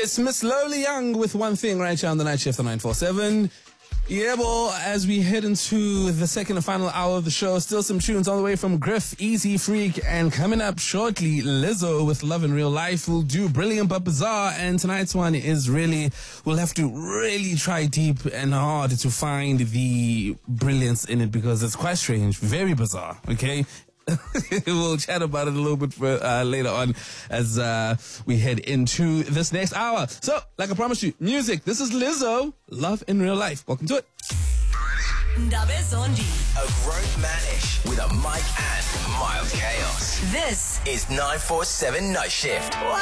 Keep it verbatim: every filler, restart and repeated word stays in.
It's Miss Lowly Young with One Thing right here on the Night Shift on nine four seven. Yeah, well, as we head into the second and final hour of the show, still some tunes all the way from Griff, Easy Freak, and coming up shortly, Lizzo with Love in Real Life. We'll do Brilliant but Bizarre, and tonight's one is really, we'll have to really try deep and hard to find the brilliance in it because it's quite strange, very bizarre, okay? We'll chat about it a little bit for, uh, later on as uh, we head into this next hour. So, like I promised you, music. This is Lizzo, Love in Real Life. Welcome to it. Ndabe Zondi. A grown manish with a mic and mild chaos. This is nine four seven Night Shift.